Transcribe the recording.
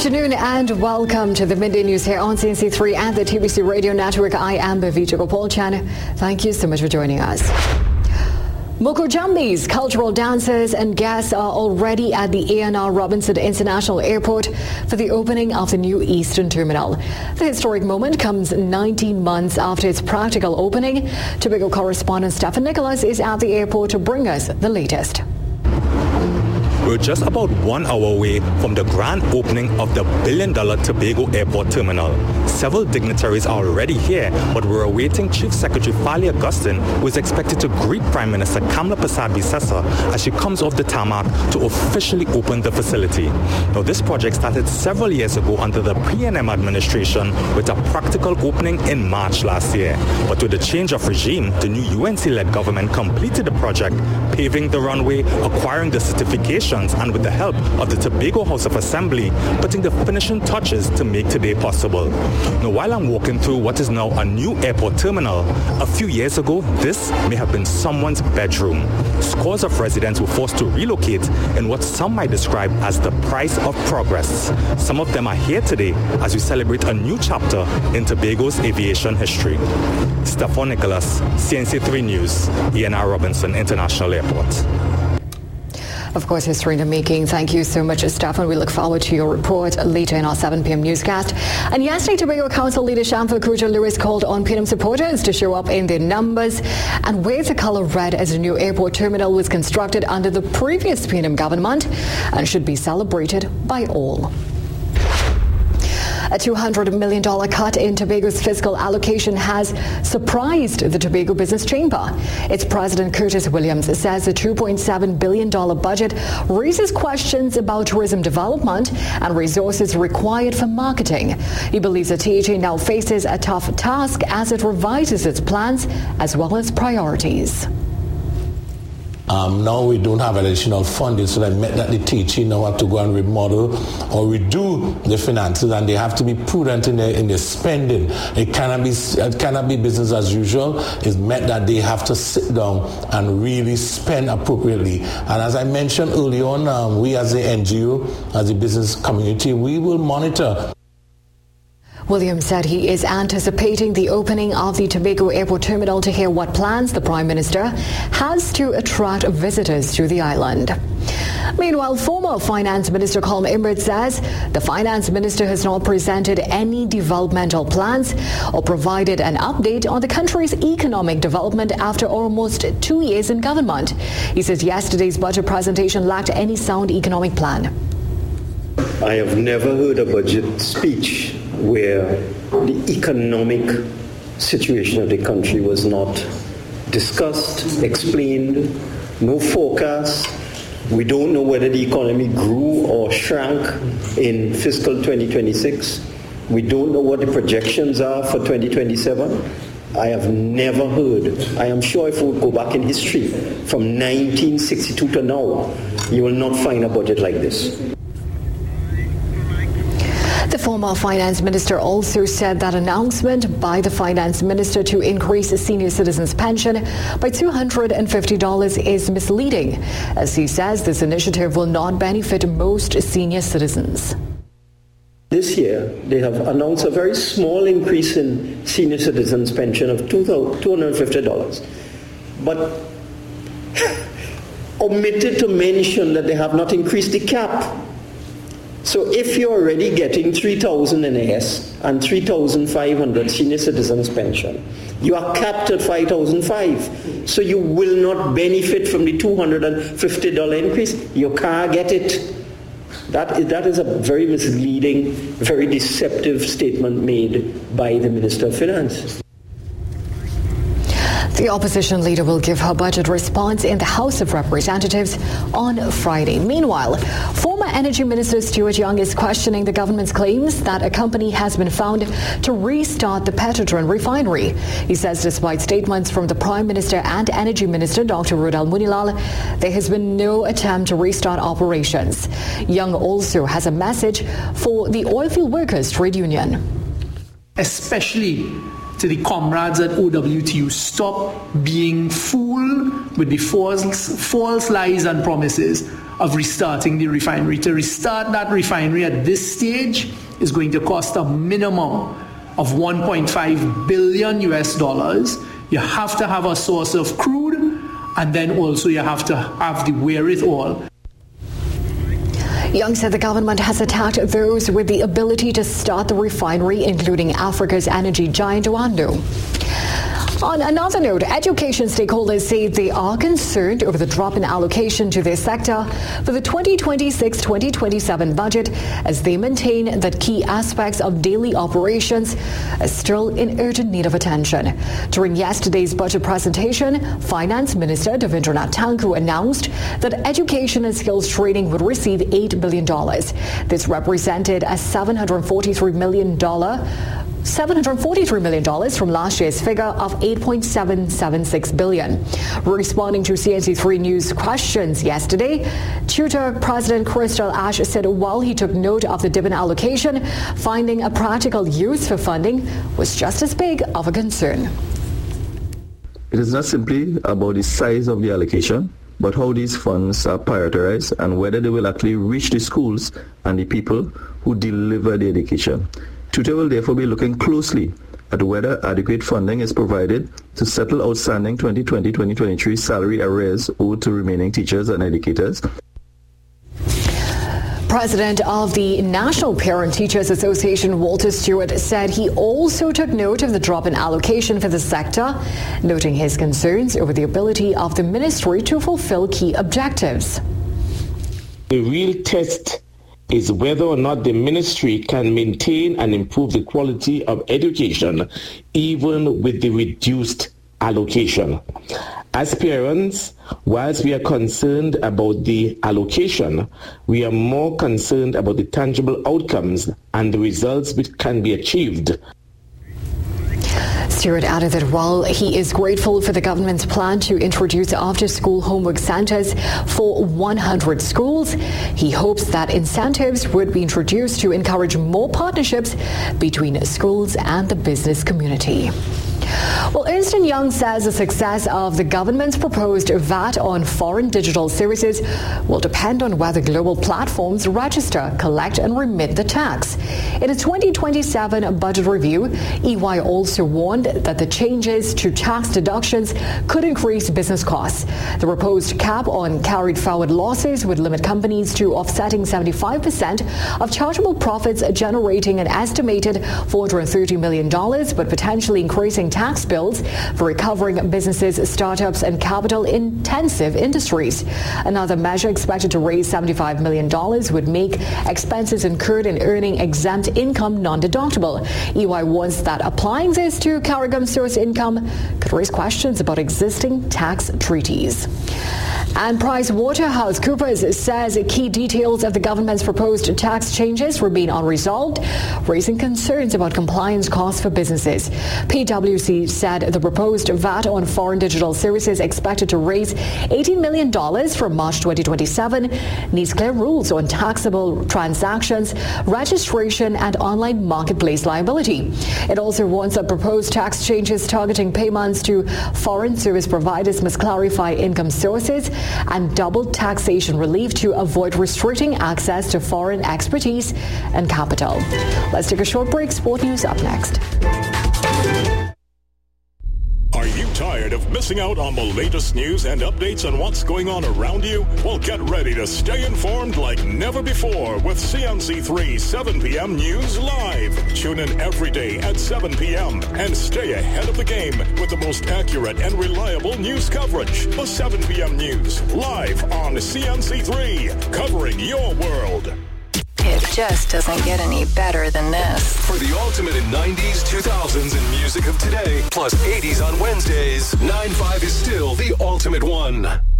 afternoon and welcome to the Midday News here on CNC3 and the TBC Radio Network. I am Bhavija Gopalchan. Thank you so much for joining us. Mokojambi's cultural dancers and guests are already at the A&R Robinson International Airport for the opening of the new Eastern Terminal. The historic moment comes 19 months after its practical opening. Tobago correspondent Stephen Nicholas is at the airport to bring us the latest. We're just about 1 hour away from the grand opening of the billion-dollar Tobago Airport Terminal. Several dignitaries are already here, but we're awaiting Chief Secretary Fali Augustine, who is expected to greet Prime Minister Kamla Persad-Bissessar as she comes off the tarmac to officially open the facility. Now, this project started several years ago under the PNM administration with a practical opening in March last year. But with the change of regime, the new UNC-led government completed the project, paving the runway, acquiring the certification, and with the help of the Tobago House of Assembly, putting the finishing touches to make today possible. Now, while I'm walking through what is now a new airport terminal, a few years ago, this may have been someone's bedroom. Scores of residents were forced to relocate in what some might describe as the price of progress. Some of them are here today as we celebrate a new chapter in Tobago's aviation history. Stefan Nicholas, CNC3 News, A&R Robinson International Airport. Of course, history in the making. Thank you so much, Stefan. We look forward to your report later in our 7 p.m. newscast. And yesterday, Tobago Council leader Shamfa Kruger Lewis called on PNM supporters to show up in their numbers and wear the color red as the new airport terminal was constructed under the previous PNM government and should be celebrated by all. A $200 million cut in Tobago's fiscal allocation has surprised the Tobago Business Chamber. Its president, Curtis Williams, says the $2.7 billion budget raises questions about tourism development and resources required for marketing. He believes the THA now faces a tough task as it revises its plans as well as priorities. Now we don't have additional funding, so that meant that the teaching now have to go and remodel or redo the finances, and they have to be prudent in their spending. It cannot be business as usual. It meant that they have to sit down and really spend appropriately. And as I mentioned early on, we as the NGO, as the business community, we will monitor. Williams said he is anticipating the opening of the Tobago Airport Terminal to hear what plans the Prime Minister has to attract visitors to the island. Meanwhile, former Finance Minister Colm Immert says the Finance Minister has not presented any developmental plans or provided an update on the country's economic development after almost 2 years in government. He says yesterday's budget presentation lacked any sound economic plan. I have never heard a budget speech where the economic situation of the country was not discussed, explained, no forecast. We don't know whether the economy grew or shrank in fiscal 2026. We don't know what the projections are for 2027. I have never heard. I am sure if we go back in history from 1962 to now, you will not find a budget like this. The former finance minister also said that announcement by the finance minister to increase senior citizens' pension by $250 is misleading, as he says this initiative will not benefit most senior citizens. This year, they have announced a very small increase in senior citizens' pension of $250, but omitted to mention that they have not increased the cap. So if you're already getting $3,000 NAS and $3,500 senior citizens pension, you are capped at $5,500. So you will not benefit from the $250 increase. You can't get it. That is a very misleading, very deceptive statement made by the Minister of Finance. The opposition leader will give her budget response in the House of Representatives on Friday. Meanwhile, former Energy Minister Stuart Young is questioning the government's claims that a company has been found to restart the Petrotrin refinery. He says despite statements from the Prime Minister and Energy Minister Dr. Rodal Munilal, there has been no attempt to restart operations. Young also has a message for the Oilfield Workers Trade Union. Especially to the comrades at OWTU, stop being fooled with the false lies and promises of restarting the refinery. To restart that refinery at this stage is going to cost a minimum of $1.5 billion US. You have to have a source of crude, and then also you have to have the wherewithal. Young said the government has attacked those with the ability to start the refinery, including Africa's energy giant Oando. On another note, education stakeholders say they are concerned over the drop in allocation to their sector for the 2026-2027 budget, as they maintain that key aspects of daily operations are still in urgent need of attention. During yesterday's budget presentation, Finance Minister Devendra Nath Thakur announced that education and skills training would receive $8 billion. This represented a $743 million from last year's figure of $8.776 billion. Responding to CNC3 News questions yesterday, Tutor President Crystal Ash said while he took note of the dip in allocation, finding a practical use for funding was just as big of a concern. It is not simply about the size of the allocation, but how these funds are prioritized and whether they will actually reach the schools and the people who deliver the education. Tutor will therefore be looking closely at whether adequate funding is provided to settle outstanding 2020-2023 salary arrears owed to remaining teachers and educators. President of the National Parent Teachers Association, Walter Stewart, said he also took note of the drop in allocation for the sector, noting his concerns over the ability of the ministry to fulfill key objectives. The real test is whether or not the ministry can maintain and improve the quality of education even with the reduced allocation. As parents, whilst we are concerned about the allocation, we are more concerned about the tangible outcomes and the results which can be achieved. Stewart added that while he is grateful for the government's plan to introduce after-school homework centres for 100 schools, he hopes that incentives would be introduced to encourage more partnerships between schools and the business community. Well, Ernst & Young says the success of the government's proposed VAT on foreign digital services will depend on whether global platforms register, collect and remit the tax. In a 2027 budget review, EY also warned that the changes to tax deductions could increase business costs. The proposed cap on carried forward losses would limit companies to offsetting 75% of chargeable profits, generating an estimated $430 million, but potentially increasing tax bills for recovering businesses, startups and capital-intensive industries. Another measure expected to raise $75 million would make expenses incurred in earning exempt income non-deductible. EY warns that applying this to Carigum source income could raise questions about existing tax treaties. And PricewaterhouseCoopers says key details of the government's proposed tax changes remain unresolved, raising concerns about compliance costs for businesses. PwC said the proposed VAT on foreign digital services expected to raise $18 million from March 2027 needs clear rules on taxable transactions, registration and online marketplace liability. It also warns that proposed tax changes targeting payments to foreign service providers must clarify income sources and double taxation relief to avoid restricting access to foreign expertise and capital. Let's take a short break. Sport News up next. Are you tired of missing out on the latest news and updates on what's going on around you? Well, get ready to stay informed like never before with CNC3 7 p.m. News Live. Tune in every day at 7 p.m. and stay ahead of the game with the most accurate and reliable news coverage. The 7 p.m. News Live on CNC3, covering your world. It just doesn't get any better than this. For the ultimate in 90s, 2000s, and music of today, plus 80s on Wednesdays, 9-5 is still the ultimate one.